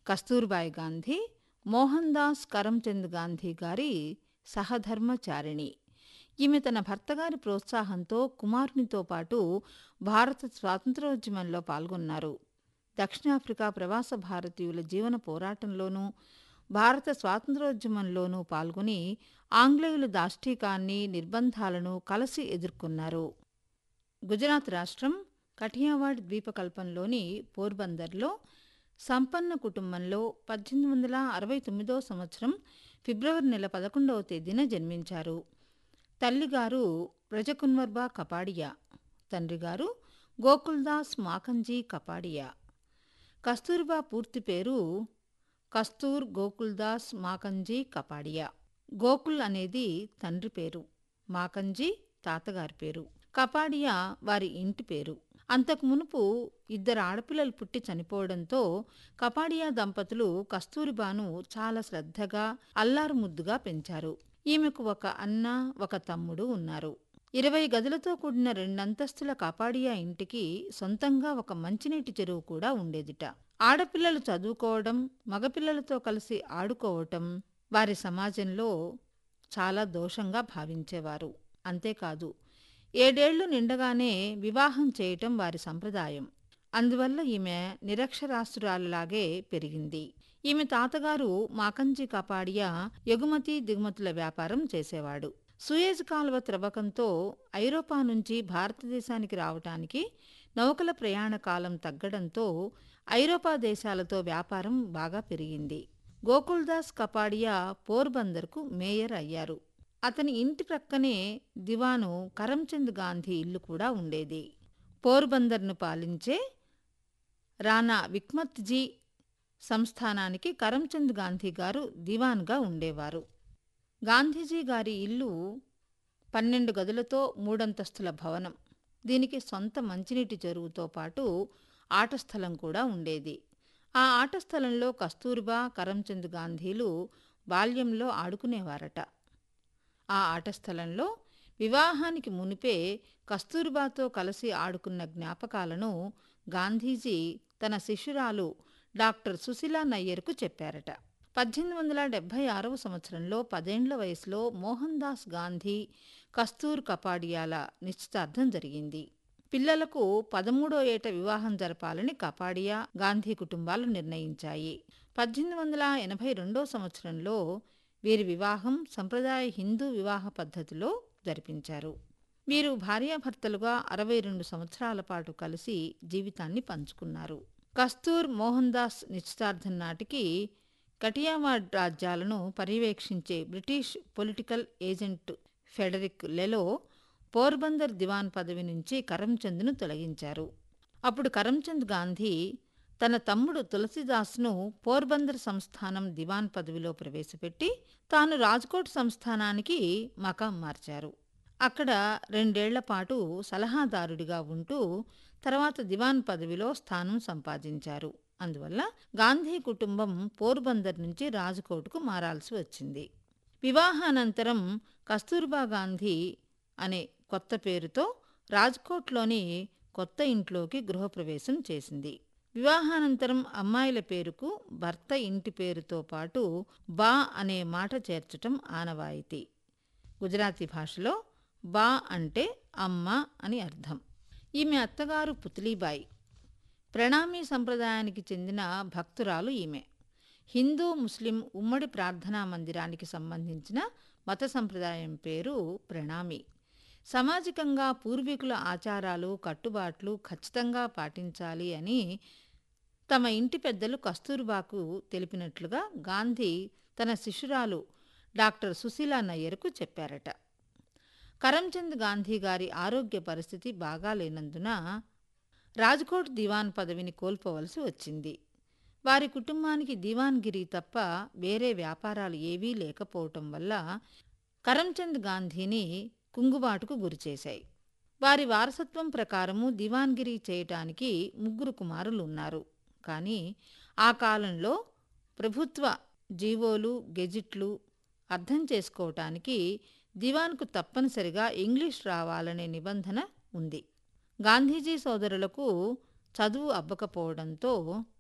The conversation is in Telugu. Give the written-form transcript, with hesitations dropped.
కస్తూర్బాయి గాంధీ మోహన్ దాస్ కరమ్చంద్ గాంధీ గారి సహధర్మచారిణి. ఈమె తన భర్తగారి ప్రోత్సాహంతో కుమారునితో పాటు భారత స్వాతంత్ర్యోద్యమంలో పాల్గొన్నారు. దక్షిణాఫ్రికా ప్రవాస భారతీయుల జీవన పోరాటంలోనూ, భారత స్వాతంత్ర్యోద్యమంలోనూ పాల్గొని ఆంగ్లేయుల దాష్టీకాన్ని, నిర్బంధాలను కలసి ఎదుర్కొన్నారు. గుజరాత్ రాష్ట్రం కఠియావాడ్ ద్వీపకల్పంలోని పోర్బందర్లో సంపన్న కుటుంబంలో 1869 సంవత్సరం ఫిబ్రవరి నెల 11వ తేదీన జన్మించారు. తల్లిగారు బ్రజకున్వర్బా కపాడియా, తండ్రిగారు గోకుల్దాస్ మాకంజీ కపాడియా. కస్తూర్బా పూర్తి పేరు కస్తూర్ గోకుల్దాస్ మాకంజీ కపాడియా. గోకుల్ అనేది తండ్రి పేరు, మాకంజీ తాతగారి పేరు, కపాడియా వారి ఇంటి పేరు. అంతకు మునుపు 2 ఆడపిల్లలు పుట్టి చనిపోవడంతో కపాడియా దంపతులు కస్తూరిబాను చాలా శ్రద్ధగా, అల్లారుముద్దుగా పెంచారు. ఈమెకు ఒక అన్న, ఒక తమ్ముడు ఉన్నారు. 20 గదులతో కూడిన 2 అంతస్తుల కపాడియా ఇంటికి సొంతంగా ఒక మంచినీటి చెరువు కూడా ఉండేదిట. ఆడపిల్లలు చదువుకోవడం, మగపిల్లలతో కలిసి ఆడుకోవటం వారి సమాజంలో చాలా దోషంగా భావించేవారు. అంతేకాదు, 7 ఏళ్లు నిండగానే వివాహం చేయటం వారి సంప్రదాయం. అందువల్ల ఈమె నిరక్షరాస్యురాలిలాగే పెరిగింది. ఈమె తాతగారు మాకంజీ కపాడియా ఎగుమతి దిగుమతుల వ్యాపారం చేసేవాడు. సూయజ్ కాలువ త్రవ్వకంతో ఐరోపా నుంచి భారతదేశానికి రావటానికి నౌకల ప్రయాణ కాలం తగ్గడంతో ఐరోపా దేశాలతో వ్యాపారం బాగా పెరిగింది. గోకుల్దాస్ కపాడియా పోర్బందర్కు మేయర్ అయ్యారు. అతని ఇంటి ప్రక్కనే దివాను కరమ్చంద్ గాంధీ ఇల్లు కూడా ఉండేది. పోర్బందర్ను పాలించే రాణా విక్మత్జీ సంస్థానానికి కరమ్చంద్ గాంధీ గారు దివాన్గా ఉండేవారు. గాంధీజీ గారి ఇల్లు 12 గదులతో 3 అంతస్తుల భవనం. దీనికి సొంత మంచినీటి చెరువుతో పాటు ఆటస్థలం కూడా ఉండేది. ఆ ఆటస్థలంలో కస్తూర్బా, కరమ్చంద్ గాంధీలు బాల్యంలో ఆడుకునేవారట. ఆ ఆటస్థలంలో వివాహానికి మునిపే కస్తూర్బాతో కలిసి ఆడుకున్న జ్ఞాపకాలను గాంధీజీ తన శిష్యురాలు డాక్టర్ సుశీలా నయ్యర్కు చెప్పారట. 1876వ సంవత్సరంలో 10 ఏండ్ల వయసులో మోహన్ దాస్ గాంధీ, కస్తూర్ కపాడియాల నిశ్చితార్థం జరిగింది. పిల్లలకు 13వ ఏట వివాహం జరపాలని కపాడియా, గాంధీ కుటుంబాలు నిర్ణయించాయి. 1882వ సంవత్సరంలో వీరి వివాహం సంప్రదాయ హిందూ వివాహ పద్ధతిలో జరిపించారు. వీరు భార్యాభర్తలుగా 62 సంవత్సరాల పాటు కలిసి జీవితాన్ని పంచుకున్నారు. కస్తూర్ మోహన్ దాస్ నిశ్చితార్థం నాటికి కఠియావాడ్ రాజ్యాలను పర్యవేక్షించే British political agent Frederick లెలో Porbandar దివాన్ పదవి నుంచి కరమ్చంద్ను తొలగించారు. అప్పుడు కరమ్చంద్ గాంధీ తన తమ్ముడు తులసీదాస్ను పోర్బందర్ సంస్థానం దివాన్ పదవిలో ప్రవేశపెట్టి తాను రాజ్కోట్ సంస్థానానికి మకాం మార్చారు. అక్కడ 2 ఏళ్ల పాటు సలహాదారుడిగా ఉంటూ తర్వాత దివాన్ పదవిలో స్థానం సంపాదించారు. అందువల్ల గాంధీ కుటుంబం పోర్బందర్ నుంచి రాజ్కోట్కు మారాల్సి వచ్చింది. వివాహానంతరం కస్తూర్బా గాంధీ అనే కొత్త పేరుతో రాజ్కోట్లోని కొత్త ఇంట్లోకి గృహప్రవేశం చేసింది. వివాహానంతరం అమ్మాయిల పేరుకు భర్త ఇంటి పేరుతో పాటు బా అనే మాట చేర్చటం ఆనవాయితీ. గుజరాతీ భాషలో బా అంటే అమ్మ అని అర్థం. ఈమె అత్తగారు పుత్లీబాయి ప్రణామీ సంప్రదాయానికి చెందిన భక్తురాలు. ఈమె హిందూ, ముస్లిం ఉమ్మడి ప్రార్థనా మందిరానికి సంబంధించిన మత సంప్రదాయం పేరు ప్రణామీ. సామాజికంగా పూర్వీకుల ఆచారాలు, కట్టుబాట్లు ఖచ్చితంగా పాటించాలి అని తమ ఇంటి పెద్దలు కస్తూర్బాకు తెలిపినట్లుగా గాంధీ తన శిష్యురాలు డాక్టర్ సుశీలా నయ్యర్కు చెప్పారట. కరమ్చంద్ గాంధీ గారి ఆరోగ్య పరిస్థితి బాగాలేనందున రాజ్కోట్ దివాన్ పదవిని కోల్పోవలసి వచ్చింది. వారి కుటుంబానికి దివాన్గిరి తప్ప వేరే వ్యాపారాలు ఏవీ లేకపోవటం వల్ల కరమ్చంద్ గాంధీని కుంగుబాటుకు గురిచేశాయి. వారి వారసత్వం ప్రకారము దివాన్గిరి చేయటానికి 3 కుమారులున్నారు. కానీ ఆ కాలంలో ప్రభుత్వ జీవోలు, గెజిట్లు అర్థం చేసుకోవటానికి దివాన్కు తప్పనిసరిగా ఇంగ్లీష్ రావాలనే నిబంధన ఉంది. గాంధీజీ సోదరులకు చదువు అబ్బకపోవడంతో